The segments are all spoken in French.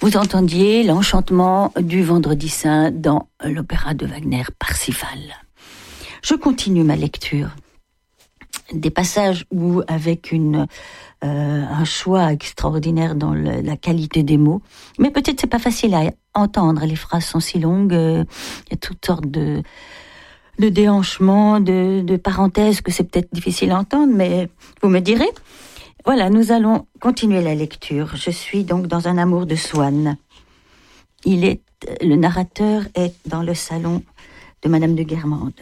Vous entendiez l'enchantement du Vendredi Saint dans l'opéra de Wagner Parsifal. Je continue ma lecture. Des passages où, avec un choix extraordinaire dans la qualité des mots, mais peut-être c'est pas facile à entendre, les phrases sont si longues, il y a toutes sortes de déhanchements, de parenthèses que c'est peut-être difficile à entendre, mais vous me direz. Voilà, nous allons continuer la lecture. Je suis donc dans Un amour de Swann. Le narrateur est dans le salon de Madame de Guermantes.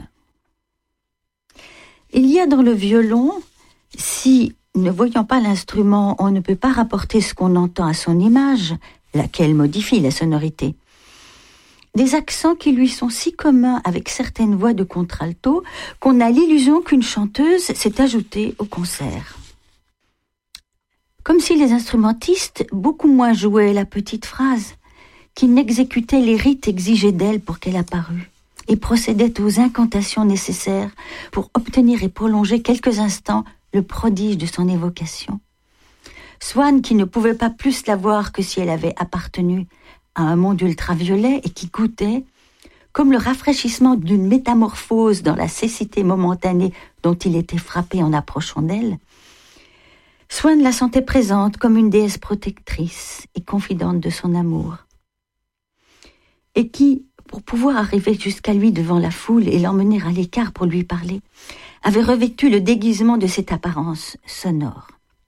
Il y a dans le violon, si, ne voyant pas l'instrument, on ne peut pas rapporter ce qu'on entend à son image, laquelle modifie la sonorité, des accents qui lui sont si communs avec certaines voix de contralto qu'on a l'illusion qu'une chanteuse s'est ajoutée au concert. Comme si les instrumentistes beaucoup moins jouaient la petite phrase, qu'ils n'exécutaient les rites exigés d'elle pour qu'elle apparût, et procédaient aux incantations nécessaires pour obtenir et prolonger quelques instants le prodige de son évocation. Swann, qui ne pouvait pas plus la voir que si elle avait appartenu à un monde ultraviolet et qui goûtait, comme le rafraîchissement d'une métamorphose dans la cécité momentanée dont il était frappé en approchant d'elle, Swann la sentait présente comme une déesse protectrice et confidente de son amour, et qui, pour pouvoir arriver jusqu'à lui devant la foule et l'emmener à l'écart pour lui parler, avait revêtu le déguisement de cette apparence sonore.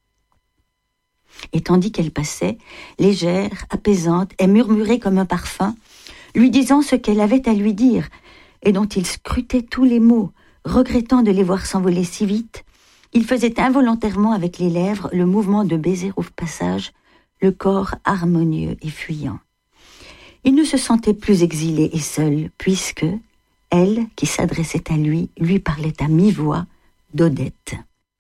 Et tandis qu'elle passait, légère, apaisante et murmurée comme un parfum, lui disant ce qu'elle avait à lui dire, et dont il scrutait tous les mots, regrettant de les voir s'envoler si vite, il faisait involontairement avec les lèvres le mouvement de baiser au passage, le corps harmonieux et fuyant. Il ne se sentait plus exilé et seul, puisque, elle, qui s'adressait à lui parlait à mi-voix d'Odette.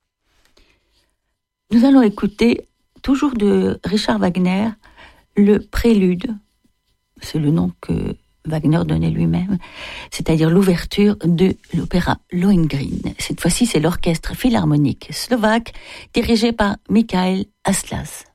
Nous allons écouter, toujours de Richard Wagner, le prélude, c'est le nom que Wagner donnait lui-même, c'est-à-dire l'ouverture de l'opéra Lohengrin. Cette fois-ci, c'est l'orchestre philharmonique slovaque dirigé par Mikhail Aslas.